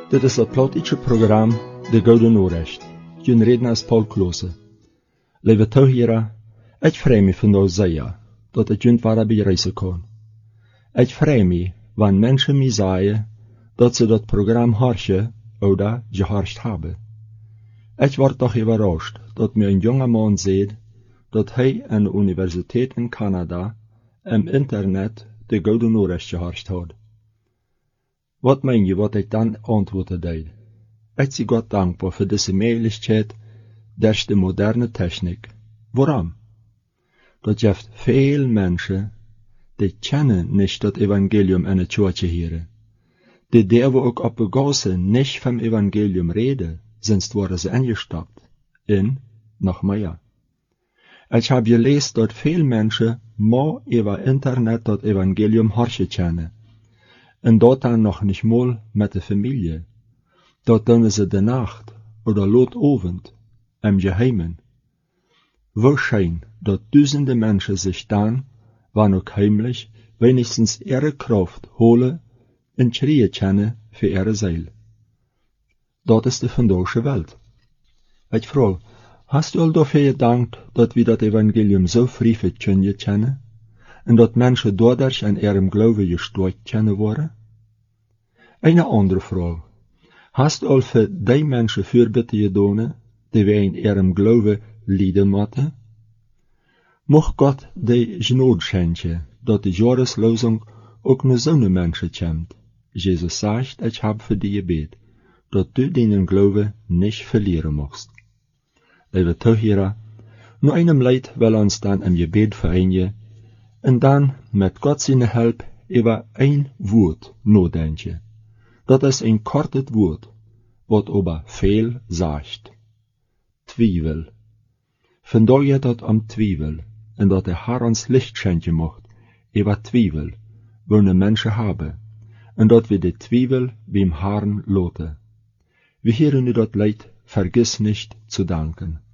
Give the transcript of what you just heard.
Dit is het politische programma De Gouden Noorrecht. Jullie reden als Paul Klose. Lieve toehieren, ik vrij me van dat zeggen, dat ik jullie waar bereizen kan. Ik vrij me, wanneer mensen mij zeggen, dat ze dat programma harsje, oder geharscht hebben. Ik word toch überrascht, dat mir een jonge man zegt, dat hij aan de universiteit in Canada, im internet, de Gouden Noorrecht geharscht had. Wat meen je wat ik dan antwoorden deed? Ik zie God dankbaar voor deze mogelijkheid durch de moderne techniek. Waarom? Dat geeft veel mensen, die kennen niet dat evangelium in het Kirche hier. Die durven ook op de gassen niet vom evangelium reden, sonst worden ze ingestapt. En, nog meer. Ik heb gelezen dat veel mensen maar over internet dat evangelium harsje kennen. En dat dan nog niet mal met de familie. Dat doen ze de nacht oder lootovond, im Geheimen. Wo schijn dat duizenden mensen zich dan, wann ook heimlich, wenigstens ihre Kraft holen en schreien kennen für ihre Seele. Dat is de vandaagse Welt. Ik vraag, hast du al dafür gedankt, dat wir dat Evangelium so friefig kennen, en dat mensen dadurch an ihrem Glauben gestärkt kennen worden? Eine andere Frage. Hast du al für die Menschen Fürbitte gedaan, die wir in ihrem Glauben leiden moeten? Mocht Gott die Gnade schenken, dat die Jahreslosung ook naar zo'n Menschen kommt. Jesus sagt, ich hab für die gebet, dat du deinen Glauben nicht verlieren mocht. Lieve toehieren, nur einem Leid will uns dann im Gebet vereinigen, und dann mit Gott seine Hilfe über ein Wort nachdenken. Dat is een kortes woord, wat aber veel sagt. Twijfel. Vandaag gaat het om twijfel, en dat de Herr ons licht schenken mocht, über Twijfel, willen mensen hebben, en dat we de twijfel beim Herrn laten. We heren u dat leid, vergiss nicht zu danken.